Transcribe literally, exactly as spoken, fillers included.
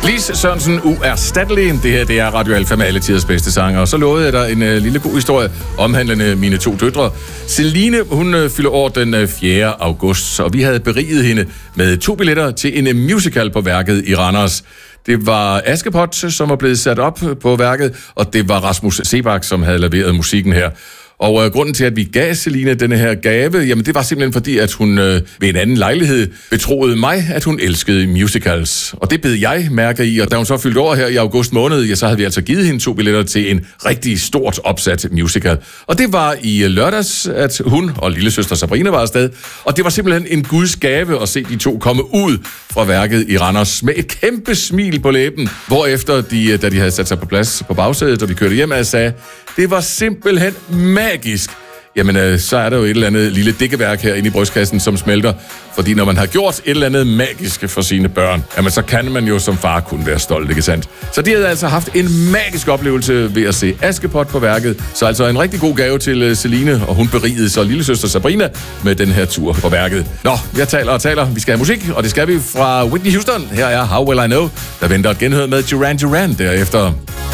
Lise Sørensen, uerstattelig. Det her, det er Radio Alfa med alle tiders bedste sanger. Og så lovede jeg dig en uh, lille god historie omhandlende mine to døtre. Celine, hun uh, fylder år den uh, fjerde august, og vi havde beriget hende med to billetter til en uh, musical på værket i Randers. Det var Askepot, som var blevet sat op på værket, og det var Rasmus Sebak, som havde leveret musikken her. Og øh, grunden til, at vi gav Celine denne her gave, jamen det var simpelthen fordi, at hun øh, ved en anden lejlighed betroede mig, at hun elskede musicals. Og det bed jeg mærke i, og da hun så fyldte over her i august måned, ja, så havde vi altså givet hende to billetter til en rigtig stort opsat musical. Og det var i lørdags, at hun og lillesøster Sabrina var afsted, og det var simpelthen en guds gave at se de to komme ud fra værket i Randers med et kæmpe smil på læben, hvorefter de, da de havde sat sig på plads på bagsædet, og vi kørte hjem, og sagde, det var simpelthen magisk. Jamen, øh, så er der jo et eller andet lille dækkeværk her inde i brystkassen, som smelter. Fordi når man har gjort et eller andet magisk for sine børn, jamen, så kan man jo som far kun være stolt, ikke sandt? Så de havde altså haft en magisk oplevelse ved at se Askepot på værket. Så altså en rigtig god gave til uh, Celine, og hun berigede så lillesøster Sabrina med den her tur på værket. Nå, jeg taler og taler. Vi skal have musik, og det skal vi fra Whitney Houston. Her er How Will I Know. Der venter et genhør med Duran Duran derefter.